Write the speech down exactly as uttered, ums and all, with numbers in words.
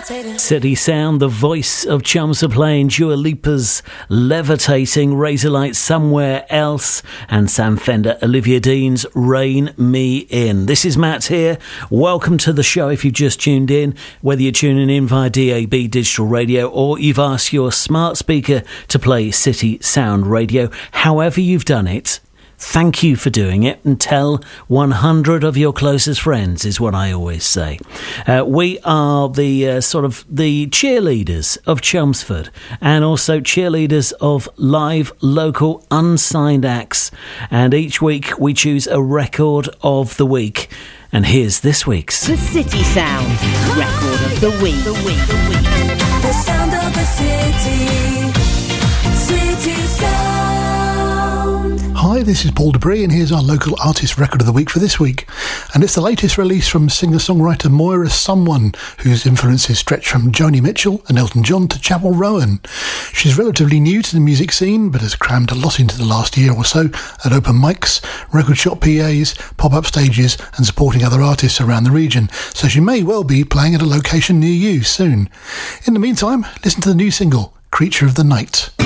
City Sound, the voice of Chums are playing Dua Lipa's Levitating, Razorlight Somewhere Else, and Sam Fender, Olivia Dean's Rein Me In. This is Matt here. Welcome to the show if you've just tuned in, whether you're tuning in via D A B digital radio or you've asked your smart speaker to play City Sound Radio. However you've done it, thank you for doing it, and tell one hundred of your closest friends is what I always say. Uh, we are the uh, sort of the cheerleaders of Chelmsford, and also cheerleaders of live, local, unsigned acts. And each week we choose a record of the week. And here's this week's. The City Sound Record of the Week. The week, the week. The sound of the city. City Sound. Hi, this is Paul Debris, and here's our local artist record of the week for this week. And it's the latest release from singer-songwriter Moira Someone, whose influences stretch from Joni Mitchell and Elton John to Chapel Rowan. She's relatively new to the music scene, but has crammed a lot into the last year or so at open mics, record shop P As, pop-up stages, and supporting other artists around the region, so she may well be playing at a location near you soon. In the meantime, listen to the new single, Creature of the Night.